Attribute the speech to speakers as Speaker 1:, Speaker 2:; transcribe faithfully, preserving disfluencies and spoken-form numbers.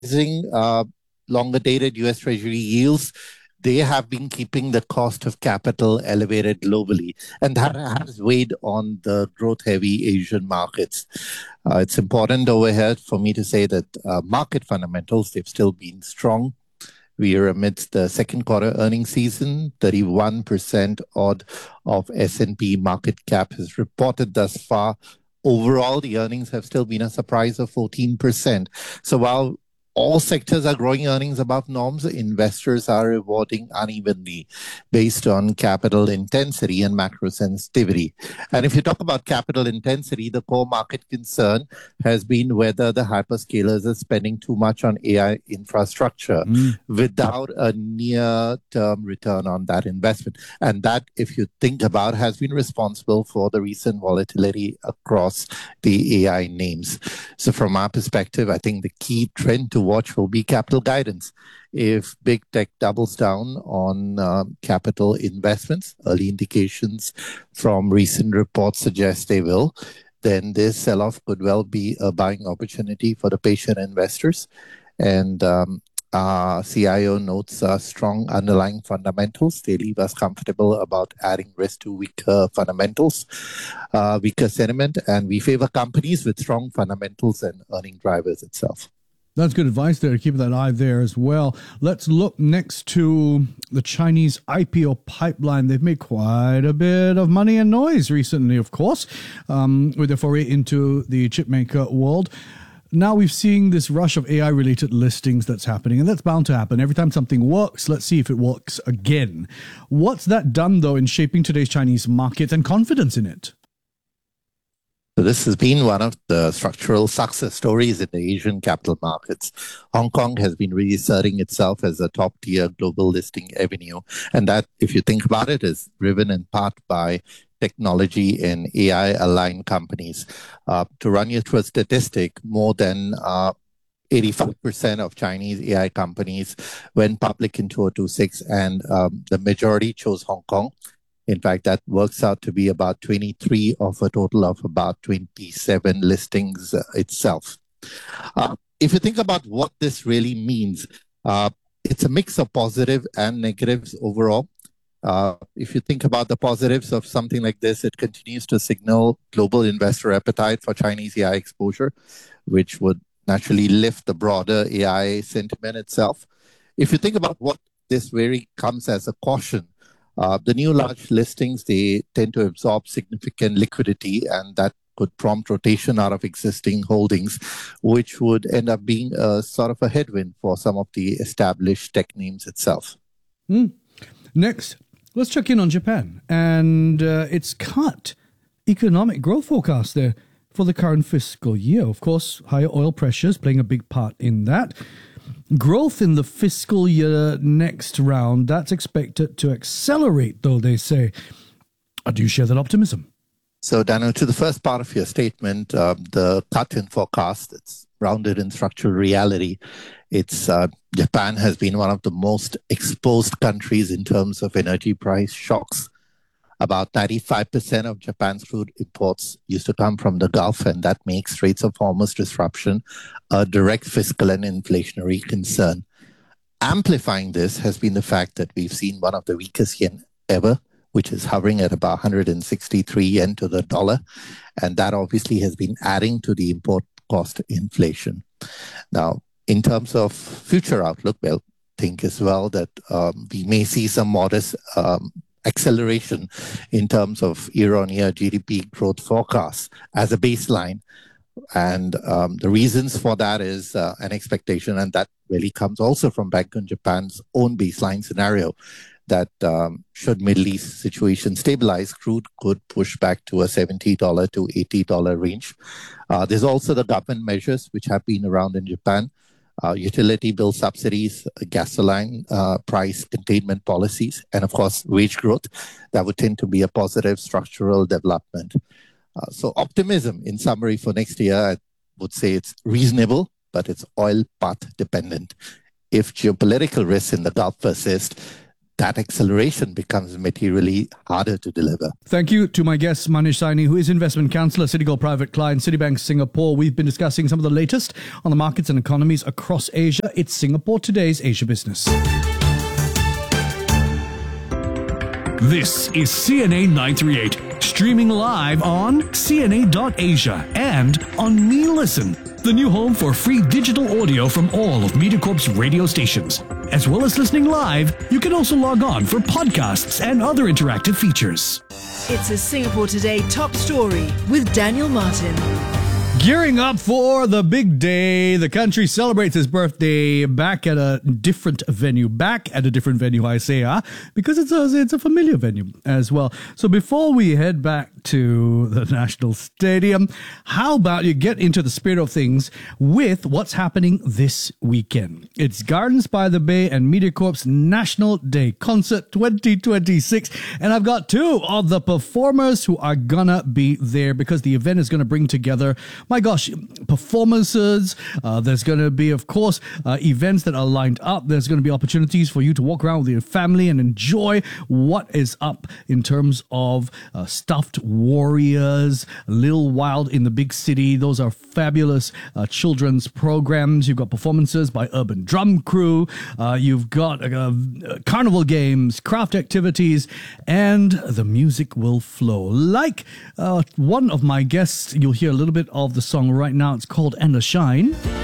Speaker 1: rising uh, longer dated U S Treasury yields, they have been keeping the cost of capital elevated globally, and that has weighed on the growth heavy Asian markets. Uh, it's important over here for me to say that uh, market fundamentals, they've still been strong. We are amidst the second quarter earnings season. thirty-one percent odd of S and P market cap has reported thus far. Overall, the earnings have still been a surprise of fourteen percent. So while all sectors are growing earnings above norms, investors are rewarding unevenly based on capital intensity and macro sensitivity. And if you talk about capital intensity, the core market concern has been whether the hyperscalers are spending too much on A I infrastructure mm. without a near-term return on that investment. And that, if you think about, has been responsible for the recent volatility across the A I names. So from our perspective, I think the key trend to watch will be capital guidance. If big tech doubles down on um, capital investments, early indications from recent reports suggest they will, then this sell-off could well be a buying opportunity for the patient investors. And um, our C I O notes uh, strong underlying fundamentals. They leave us comfortable about adding risk to weaker fundamentals, uh, weaker sentiment, and we favor companies with strong fundamentals and earning drivers itself.
Speaker 2: That's good advice there. Keep that eye there as well. Let's look next to the Chinese I P O pipeline. They've made quite a bit of money and noise recently, of course, um, with their foray into the chipmaker world. Now we've seen this rush of A I-related listings that's happening, and that's bound to happen. Every time something works, let's see if it works again. What's that done, though, in shaping today's Chinese market and confidence in it?
Speaker 1: So this has been one of the structural success stories in the Asian capital markets. Hong Kong has been reasserting itself as a top-tier global listing avenue. And that, if you think about it, is driven in part by technology and A I-aligned companies. Uh, to run you through a statistic, more than uh, eighty-five percent of Chinese A I companies went public in two thousand twenty-six, and um, the majority chose Hong Kong. In fact, that works out to be about twenty-three of a total of about twenty-seven listings uh, itself. Uh, if you think about what this really means, uh, it's a mix of positive and negatives overall. Uh, if you think about the positives of something like this, it continues to signal global investor appetite for Chinese A I exposure, which would naturally lift the broader A I sentiment itself. If you think about what this really comes as a caution, Uh, the new large listings, they tend to absorb significant liquidity, and that could prompt rotation out of existing holdings, which would end up being a sort of a headwind for some of the established tech names itself.
Speaker 2: Mm. Next, let's check in on Japan and uh, its cut economic growth forecast there for the current fiscal year. Of course, higher oil pressures playing a big part in that. Growth in the fiscal year next round, that's expected to accelerate, though, they say. Do you share that optimism?
Speaker 1: So, Daniel, to the first part of your statement, uh, the cut in forecast, it's grounded in structural reality. It's uh, Japan has been one of the most exposed countries in terms of energy price shocks. About ninety-five percent of Japan's crude imports used to come from the Gulf, and that makes Straits of Hormuz disruption a direct fiscal and inflationary concern. Amplifying this has been the fact that we've seen one of the weakest yen ever, which is hovering at about one hundred sixty-three yen to the dollar, and that obviously has been adding to the import cost inflation. Now, in terms of future outlook, well, think as well that um, we may see some modest um, acceleration in terms of year-on-year G D P growth forecasts as a baseline. And um, the reasons for that is uh, an expectation, and that really comes also from Bank of Japan's own baseline scenario, that um, should Middle East situation stabilize, crude could push back to a seventy dollars to eighty dollars range. Uh, there's also the government measures which have been around in Japan. Uh, utility bill subsidies, gasoline uh, price containment policies, and of course, wage growth. That would tend to be a positive structural development. Uh, so optimism, in summary, for next year, I would say it's reasonable, but it's oil path dependent. If geopolitical risks in the Gulf persist, that acceleration becomes materially harder to deliver.
Speaker 2: Thank you to my guest, Manish Saini, who is Investment Counselor, Citigold Private Client, Citibank Singapore. We've been discussing some of the latest on the markets and economies across Asia. It's Singapore Today's Asia Business.
Speaker 3: This is C N A nine three eight, streaming live on C N A dot Asia and on MeListen, the new home for free digital audio from all of MediaCorp's radio stations. As well as listening live, you can also log on for podcasts and other interactive features.
Speaker 4: It's a Singapore Today top story with Daniel Martin.
Speaker 2: Gearing up for the big day, the country celebrates its birthday back at a different venue. Back at a different venue, I say, ah, because it's a, it's a familiar venue as well. So before we head back to the National Stadium, how about you get into the spirit of things with what's happening this weekend? It's Gardens by the Bay and MediaCorp's National Day Concert twenty twenty-six. And I've got two of the performers who are gonna be there because the event is gonna bring together, my gosh, performances. Uh, there's going to be, of course, uh, events that are lined up. There's going to be opportunities for you to walk around with your family and enjoy what is up in terms of uh, stuffed warriors, Little Wild in the Big City. Those are fabulous uh, children's programs. You've got performances by Urban Drum Crew. Uh, you've got uh, carnival games, craft activities, and the music will flow. Like uh, one of my guests, you'll hear a little bit of the song right now. It's called And the Shine.